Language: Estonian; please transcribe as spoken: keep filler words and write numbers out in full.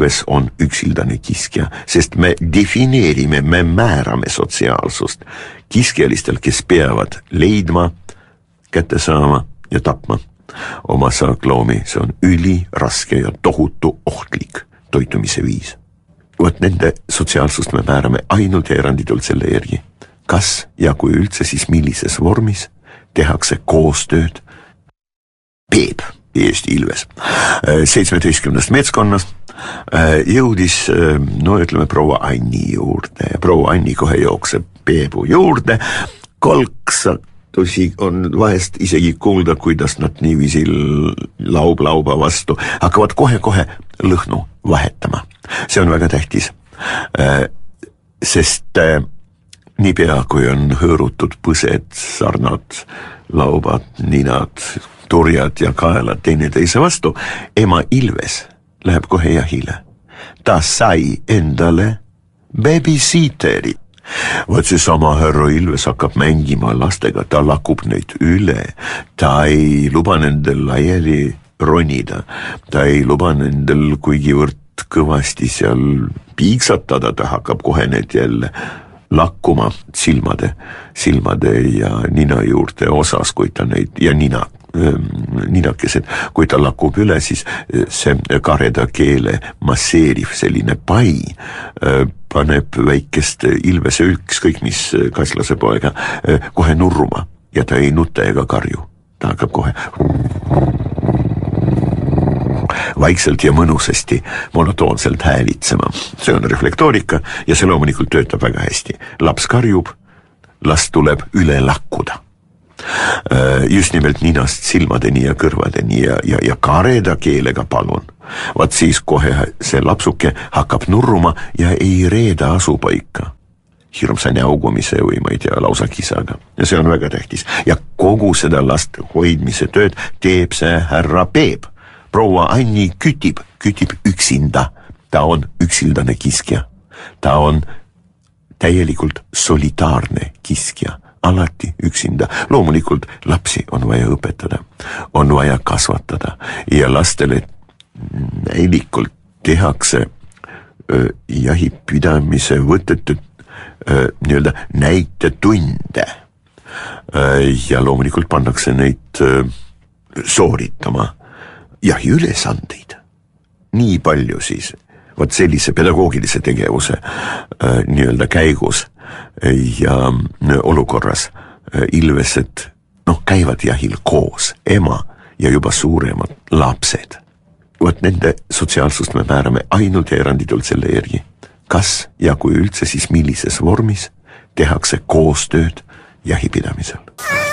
Ilves on üksildane kiskja, sest me defineerime, me määrame sotsiaalsust kiskjalistel, kes peavad leidma, kätte saama ja tapma oma saakloomi. See on üli raske ja tohutu ohtlik toitumise viis. Võt nende sotsiaalsust me määrame ainult ja eranditult selle järgi. Kas ja kui üldse, siis millises vormis tehakse koostööd Peep Eesti Ilves. seitsmeteistkümnest meetskonnast jõudis, no ütleme, proua Anni juurde. Proua Anni kohe jookseb Peebu juurde. Kolksatusi on vahest isegi kuulda, kuidas nad niiviisi laub lauba vastu hakkavad kohe-kohe lõhnu vahetama. See on väga tähtis, sest niipea kui on hõõrutud põsed, sarnad, laubad, ninad, turjad ja kaelad teineteise vastu, ema Ilves läheb kohe jahile. Ta sai endale babysitteri. Võt see sama härra Ilves hakkab mängima lastega, ta lakub neid üle, ta ei luba nendel laiali ronida, ta ei luba nendel kuigivõrd kõvasti seal piiksatada, ta hakkab kohe need jälle lakkuma silmade, silmade ja nina juurde osas, kui ta neid, ja nina, ninakesed, kui ta lakub üle, siis see kareda keele masseeriv selline pai paneb väikest Ilvese ükskõik mis kaslase poega kohe nurruma ja ta ei nuta ega karju. Ta hakkab kohe vaikselt ja mõnusasti monotoonselt häälitsema. See on reflektoorika ja see loomulikult töötab väga hästi. Laps karjub, last tuleb üle lakkuda. Just nimelt ninast silmadeni ja kõrvadeni ja, ja, ja kareda keelega palun. Vaat siis kohe see lapsuke hakkab nurruma ja ei reeda asupaika. Hirmsa näugumise või ma ei tea, lausa kisaga. Ja see on väga tähtis. Ja kogu seda last hoidmise tööd teeb see härra Peep. Proua Anni kütib, kütib üksinda. Ta on üksildane kiskja. Ta on täielikult solitaarne kiskja. Alati üksinda. Loomulikult lapsi on vaja õpetada. On vaja kasvatada. Ja lastele näilikult tehakse öö, jahipidamise võtetud öö, nii-öelda näitetunde. Ja loomulikult pannakse neid öö, sooritama jahi ülesandeid. Nii palju siis, võt sellise pedagoogilise tegevuse äh, nii-öelda käigus ja olukorras äh, Ilvesed noh, käivad jahil koos, ema ja juba suuremad lapsed. Võt nende sotsiaalsust me määrame ainult ja eranditult selle järgi. Kas ja kui üldse, siis millises vormis tehakse koostööd jahipidamisel?